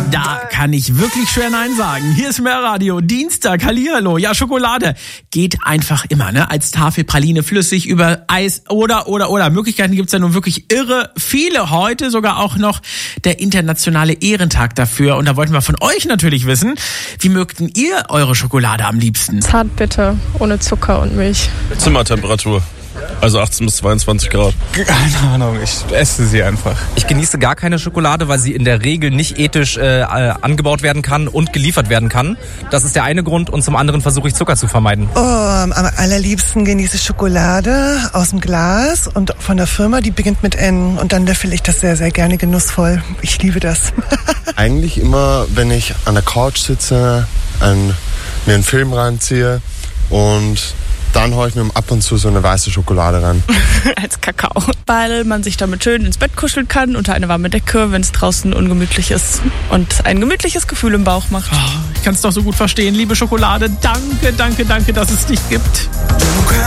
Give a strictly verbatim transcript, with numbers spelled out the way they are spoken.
Da kann ich wirklich schwer Nein sagen. Hier ist Mehrradio, Dienstag, hallihallo. Ja, Schokolade geht einfach immer, ne? Als Tafelpraline, flüssig, über Eis oder, oder, oder. Möglichkeiten gibt's ja nun wirklich irre viele. Heute sogar auch noch der internationale Ehrentag dafür. Und da wollten wir von euch natürlich wissen, wie mögten ihr eure Schokolade am liebsten? Zartbitter, ohne Zucker und Milch. Zimmertemperatur. Also achtzehn bis zweiundzwanzig Grad. Keine Ahnung, ich esse sie einfach. Ich genieße gar keine Schokolade, weil sie in der Regel nicht ethisch äh, angebaut werden kann und geliefert werden kann. Das ist der eine Grund und zum anderen versuche ich Zucker zu vermeiden. Oh, am allerliebsten genieße ich Schokolade aus dem Glas und von der Firma, die beginnt mit N und dann löffel ich das sehr, sehr gerne genussvoll. Ich liebe das. Eigentlich immer, wenn ich an der Couch sitze, ein, mir einen Film reinziehe und dann haue ich mir ab und zu so eine weiße Schokolade ran. Als Kakao. Weil man sich damit schön ins Bett kuscheln kann, unter eine warme Decke, wenn es draußen ungemütlich ist. Und ein gemütliches Gefühl im Bauch macht. Oh, ich kann es doch so gut verstehen. Liebe Schokolade, danke, danke, danke, dass es dich gibt.